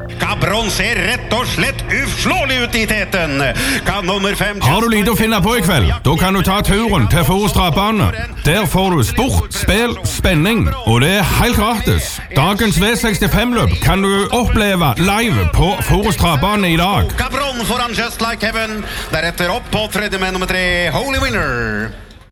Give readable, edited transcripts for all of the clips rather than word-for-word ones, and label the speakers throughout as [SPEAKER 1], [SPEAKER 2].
[SPEAKER 1] Cabron ser rett og slett uslåelig ut i teten. Kan nummer 5...
[SPEAKER 2] Har du lite å finne på i kveld? Da kan du ta turen til Forus Travbane. Der får du sport, spill, spenning, og det er helt gratis. Dagens V65-løp kan du oppleve live på Forus Travbane i dag.
[SPEAKER 1] Cabron foran Just Like Heaven. Deretter opp på tredje med nummer 3, Holy Winner.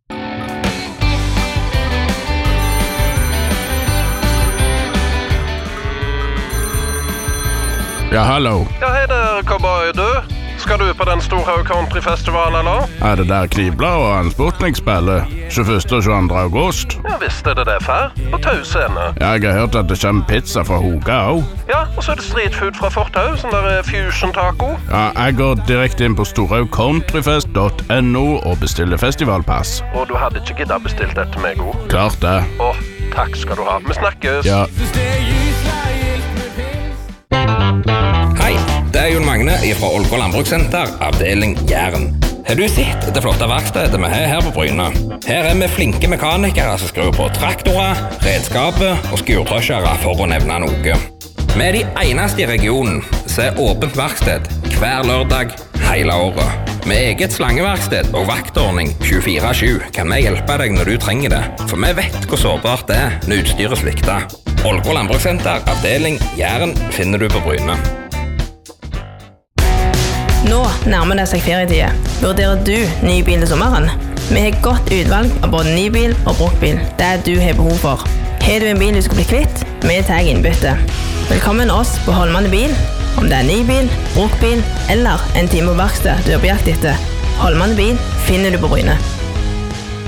[SPEAKER 2] Ja, hallo.
[SPEAKER 3] Ja, hei der, cowboy, du. Skal du på den store countryfestivalen, eller?
[SPEAKER 2] Er det der Knivblad og en Sputnik spiller 21. og 22. august?
[SPEAKER 3] Ja, visst er det det, far. På Tau scene.
[SPEAKER 2] Ja, jeg har hørt at det kommer pizza fra Hoga også.
[SPEAKER 3] Ja, og så er det streetfood fra Fortau, sånn der fusion taco.
[SPEAKER 2] Ja, jeg går direkte inn på storhaugcountryfest.no og bestiller festivalpass.
[SPEAKER 3] Og du hadde ikke giddet bestilt dette med god?
[SPEAKER 2] Klart det.
[SPEAKER 3] Takk skal du ha. Vi snakkes.
[SPEAKER 2] Ja.
[SPEAKER 4] Hei, det er Jon Magne fra Ålgård Landbrukssenter, avdeling Jæren. Har du sett det flotte verkstedet vi har her på Bryne? Her er vi flinke mekanikere som skrur på traktorer, redskaper og skurtrøsjere for å nevne noe. Vi er de eneste i regionen som er åpent verksted hver lørdag hele året. Med eget slangeverksted og vaktordning 24/7 kan vi hjelpe deg når du trenger det, for vi vet hvor sårbart det er når utstyret svikter. Ålgård Landbrukssenter, avdeling Jæren, finner du på Bryne.
[SPEAKER 5] Nå nærmer det seg ferietid. Vurderer du ny bil til sommeren? Vi har godt utvalg av både ny bil og bruktbil. Det er du har behov for. Har du en bil du skal bli kvitt? Vi tar innbytte. Velkommen oss på Holmane Bil. Om det er ny bil, bruktbil eller en time på verksted du er på jakt etter. Holmane Bil finner du på Bryne.